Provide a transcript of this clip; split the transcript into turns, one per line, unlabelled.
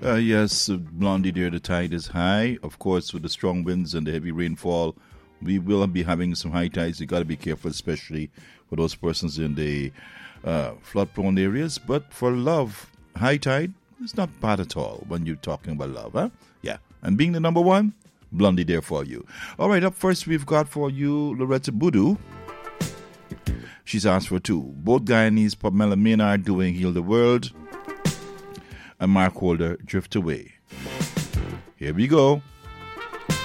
Yes, Blondie dear, the tide is high. Of course, with the strong winds and the heavy rainfall, we will be having some high tides. You got to be careful, especially for those persons in the flood-prone areas. But for love, high tide is not bad at all when you're talking about love, huh? Yeah, and being the number one, Blondie there for you. All right, up first we've got for you Loretta Boudou. She's asked for two. Both Guyanese, Pamela Maynard doing Heal the World, and Mark Holder, Drift Away. Here we go.